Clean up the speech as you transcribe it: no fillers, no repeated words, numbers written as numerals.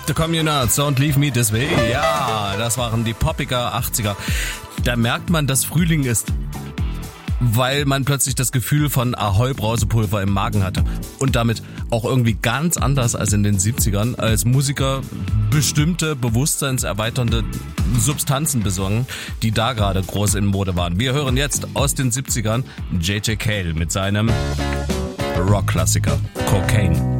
The Communards, Don't Leave Me This Way. Ja, das waren die poppiger 80er. Da merkt man, dass Frühling ist, weil man plötzlich das Gefühl von Ahoi-Brausepulver im Magen hatte. Und damit auch irgendwie ganz anders als in den 70ern, als Musiker bestimmte bewusstseinserweiternde Substanzen besongen, die da gerade groß in Mode waren. Wir hören jetzt aus den 70ern J.J. Cale mit seinem Rockklassiker Cocaine.